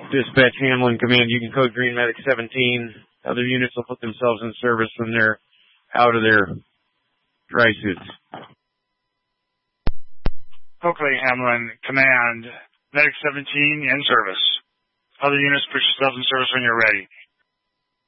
Dispatch Hamlin Command, you can code Green Medic 17. Other units will put themselves in service when they're out of their dry suits. Oakley Hamlin Command, Medic 17 in service. Other units put yourselves in service when you're ready.